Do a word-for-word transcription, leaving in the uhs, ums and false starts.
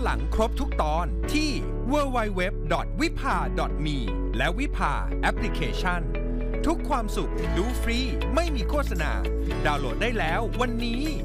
หลังครบทุกตอนที่ ดับเบิลยู ดับเบิลยู ดับเบิลยู ดอท วิภา ดอท มี และวิภาแอปพลิเคชันทุกความสุขดูฟรีไม่มีโฆษณาดาวน์โหลดได้แล้ววันนี้